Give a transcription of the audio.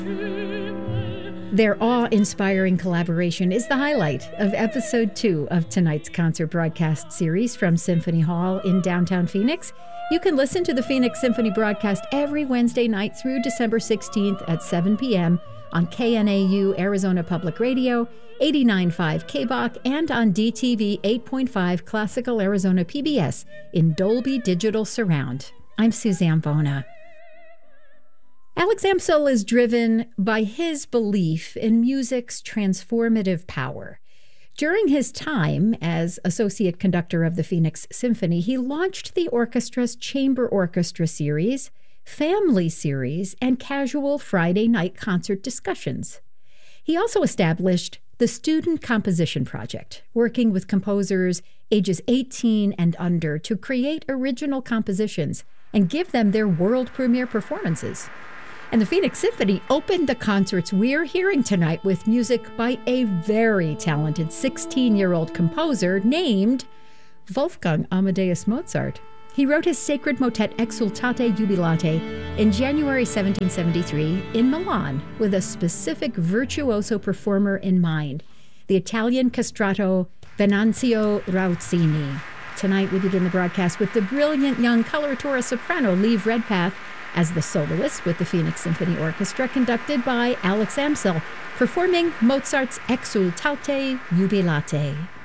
Their awe-inspiring collaboration is the highlight of Episode 2 of tonight's concert broadcast series from Symphony Hall in downtown Phoenix. You can listen to the Phoenix Symphony broadcast every Wednesday night through December 16th at 7 p.m. on KNAU Arizona Public Radio, 89.5 KBOC, and on DTV 8.5 Classical Arizona PBS in Dolby Digital Surround. I'm Suzanne Bona. Alex Amsel is driven by his belief in music's transformative power. During his time as associate conductor of the Phoenix Symphony, he launched the orchestra's Chamber Orchestra Series, Family Series, and casual Friday night concert discussions. He also established the Student Composition Project, working with composers ages 18 and under to create original compositions and give them their world premiere performances. And the Phoenix Symphony opened the concerts we're hearing tonight with music by a very talented 16-year-old composer named Wolfgang Amadeus Mozart. He wrote his sacred motet Exultate Jubilate in January 1773 in Milan with a specific virtuoso performer in mind, the Italian castrato Venanzio Rauzzini. Tonight we begin the broadcast with the brilliant young coloratura soprano Liv Redpath as the soloist with the Phoenix Symphony Orchestra, conducted by Alex Amsel, performing Mozart's Exultate Jubilate.